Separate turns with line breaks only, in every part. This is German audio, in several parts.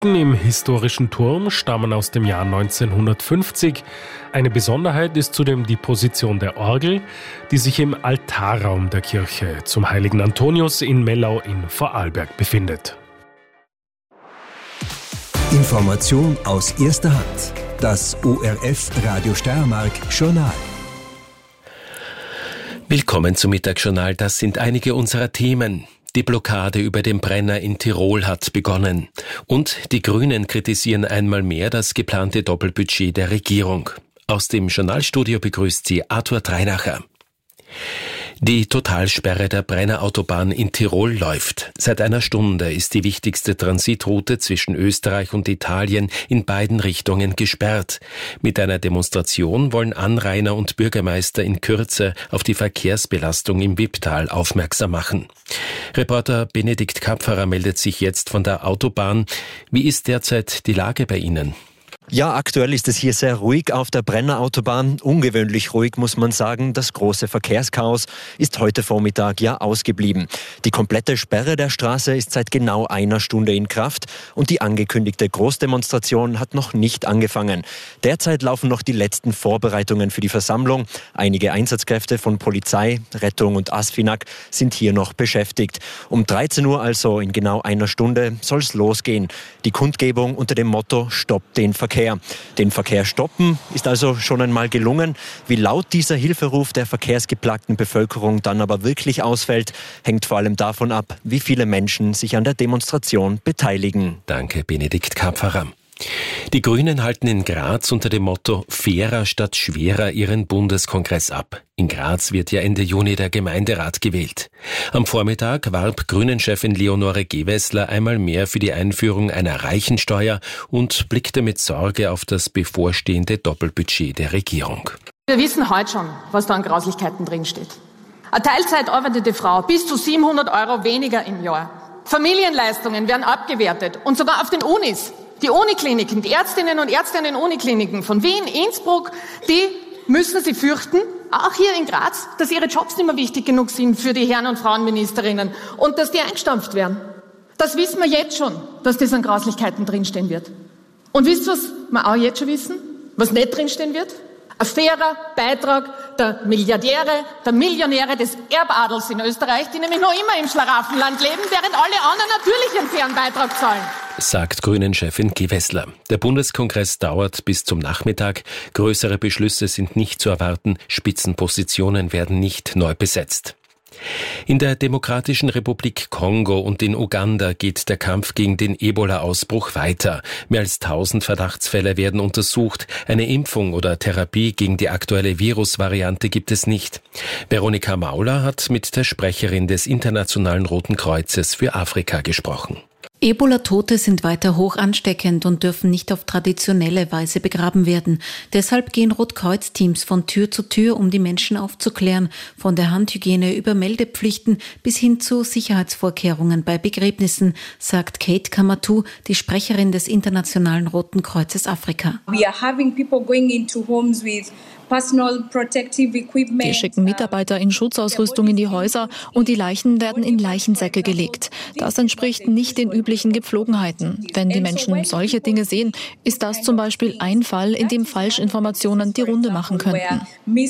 im historischen Turm stammen aus dem Jahr 1950. Eine Besonderheit ist zudem die Position der Orgel, die sich im Altarraum der Kirche zum Heiligen Antonius in Mellau in Vorarlberg befindet.
Information aus erster Hand. Das ORF Radio Steiermark Journal.
Willkommen zum Mittagsjournal. Das sind einige unserer Themen. Die Blockade über den Brenner in Tirol hat begonnen. Und die Grünen kritisieren einmal mehr das geplante Doppelbudget der Regierung. Aus dem Journalstudio begrüßt sie Arthur Dreinacher. Die Totalsperre der Brennerautobahn in Tirol läuft. Seit einer Stunde ist die wichtigste Transitroute zwischen Österreich und Italien in beiden Richtungen gesperrt. Mit einer Demonstration wollen Anrainer und Bürgermeister in Kürze auf die Verkehrsbelastung im Wipptal aufmerksam machen. Reporter Benedikt Kapferer meldet sich jetzt von der Autobahn. Wie ist derzeit die Lage bei Ihnen?
Ja, aktuell ist es hier sehr ruhig auf der Brennerautobahn. Ungewöhnlich ruhig, muss man sagen. Das große Verkehrschaos ist heute Vormittag ja ausgeblieben. Die komplette Sperre der Straße ist seit genau einer Stunde in Kraft und die angekündigte Großdemonstration hat noch nicht angefangen. Derzeit laufen noch die letzten Vorbereitungen für die Versammlung. Einige Einsatzkräfte von Polizei, Rettung und ASFINAG sind hier noch beschäftigt. Um 13 Uhr, also in genau einer Stunde, soll es losgehen. Die Kundgebung unter dem Motto „Stoppt den Verkehr". Den Verkehr stoppen ist also schon einmal gelungen. Wie laut dieser Hilferuf der verkehrsgeplagten Bevölkerung dann aber wirklich ausfällt, hängt vor allem davon ab, wie viele Menschen sich an der Demonstration beteiligen.
Danke, Benedikt Kapferer. Die Grünen halten in Graz unter dem Motto „Fairer statt schwerer" ihren Bundeskongress ab. In Graz wird ja Ende Juni der Gemeinderat gewählt. Am Vormittag warb Grünen-Chefin Leonore Gewessler einmal mehr für die Einführung einer Reichensteuer und blickte mit Sorge auf das bevorstehende Doppelbudget der Regierung.
Wir wissen heute schon, was da an Grauslichkeiten drinsteht. Eine Teilzeit arbeitende Frau, bis zu 700 € weniger im Jahr. Familienleistungen werden abgewertet und sogar auf den Unis. Die Unikliniken, die Ärztinnen und Ärzte in den Unikliniken von Wien, Innsbruck, die müssen sie fürchten, auch hier in Graz, dass ihre Jobs nicht mehr wichtig genug sind für die Herren- und Frauenministerinnen und dass die eingestampft werden. Das wissen wir jetzt schon, dass das an Grauslichkeiten drinstehen wird. Und wisst ihr, was wir auch jetzt schon wissen? Was nicht drinstehen wird? Ein fairer Beitrag der Milliardäre, der Millionäre des Erbadels in Österreich, die nämlich noch immer im Schlaraffenland leben, während alle anderen natürlich einen fairen Beitrag zahlen.
Sagt Grünen-Chefin Gewessler. Der Bundeskongress dauert bis zum Nachmittag. Größere Beschlüsse sind nicht zu erwarten. Spitzenpositionen werden nicht neu besetzt. In der Demokratischen Republik Kongo und in Uganda geht der Kampf gegen den Ebola-Ausbruch weiter. Mehr als 1000 Verdachtsfälle werden untersucht. Eine Impfung oder Therapie gegen die aktuelle Virusvariante gibt es nicht. Veronika Mauler hat mit der Sprecherin des Internationalen Roten Kreuzes für Afrika gesprochen.
Ebola-Tote sind weiter hoch ansteckend und dürfen nicht auf traditionelle Weise begraben werden. Deshalb gehen Rotkreuz-Teams von Tür zu Tür, um die Menschen aufzuklären, von der Handhygiene über Meldepflichten bis hin zu Sicherheitsvorkehrungen bei Begräbnissen, sagt Kate Kamatu, die Sprecherin des Internationalen Roten Kreuzes Afrika.
We are having people going into homes with
Wir schicken Mitarbeiter in Schutzausrüstung in die Häuser und die Leichen werden in Leichensäcke gelegt. Das entspricht nicht den üblichen Gepflogenheiten. Wenn die Menschen solche Dinge sehen, ist das zum Beispiel ein Fall, in dem Falschinformationen die Runde machen könnten.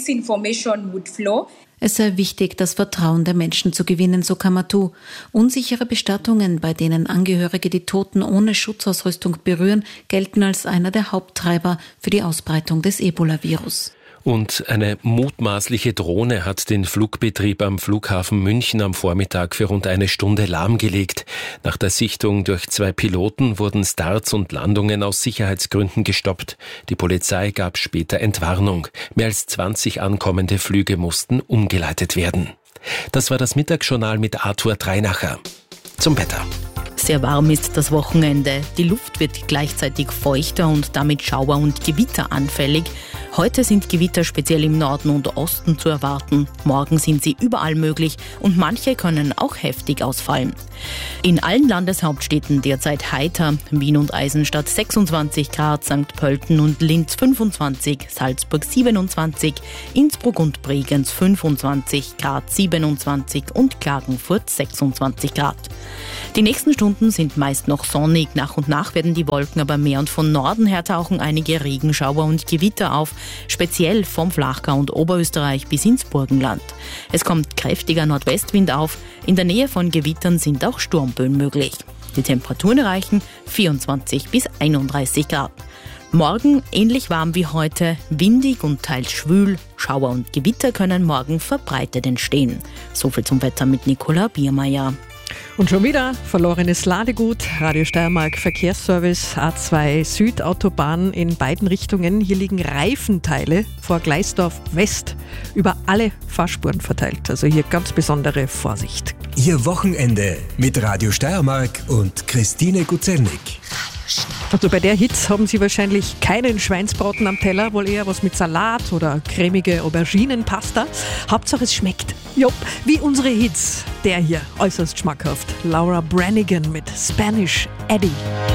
Es sei wichtig, das Vertrauen der Menschen zu gewinnen, so Kamatu. Unsichere Bestattungen, bei denen Angehörige die Toten ohne Schutzausrüstung berühren, gelten als einer der Haupttreiber für die Ausbreitung des Ebola-Virus.
Und eine mutmaßliche Drohne hat den Flugbetrieb am Flughafen München am Vormittag für rund eine Stunde lahmgelegt. Nach der Sichtung durch 2 Piloten wurden Starts und Landungen aus Sicherheitsgründen gestoppt. Die Polizei gab später Entwarnung. Mehr als 20 ankommende Flüge mussten umgeleitet werden. Das war das Mittagsjournal mit Arthur Dreinacher. Zum Wetter.
Sehr warm ist das Wochenende. Die Luft wird gleichzeitig feuchter und damit Schauer- und Gewitter anfällig. Heute sind Gewitter speziell im Norden und Osten zu erwarten. Morgen sind sie überall möglich und manche können auch heftig ausfallen. In allen Landeshauptstädten derzeit heiter. Wien und Eisenstadt 26 Grad, St. Pölten und Linz 25, Salzburg 27, Innsbruck und Bregenz 25 Grad, 27 und Klagenfurt 26 Grad. Die nächsten Stunden sind meist noch sonnig. Nach und nach werden die Wolken aber mehr und von Norden her tauchen einige Regenschauer und Gewitter auf, speziell vom Flachgau und Oberösterreich bis ins Burgenland. Es kommt kräftiger Nordwestwind auf. In der Nähe von Gewittern sind auch Sturmböen möglich. Die Temperaturen erreichen 24 bis 31 Grad. Morgen ähnlich warm wie heute, windig und teils schwül. Schauer und Gewitter können morgen verbreitet entstehen. Soviel zum Wetter mit Nicola Biermeier.
Und schon wieder verlorenes Ladegut, Radio Steiermark Verkehrsservice, A2 Südautobahn in beiden Richtungen. Hier liegen Reifenteile vor Gleisdorf West über alle Fahrspuren verteilt. Also hier ganz besondere Vorsicht.
Ihr Wochenende mit Radio Steiermark und Christine Guzelnik.
Also bei der Hitze haben Sie wahrscheinlich keinen Schweinsbraten am Teller, wohl eher was mit Salat oder cremige Auberginenpasta. Hauptsache es schmeckt. Jupp, wie unsere Hits. Der hier, äußerst schmackhaft. Laura Branigan mit Spanish Eddie.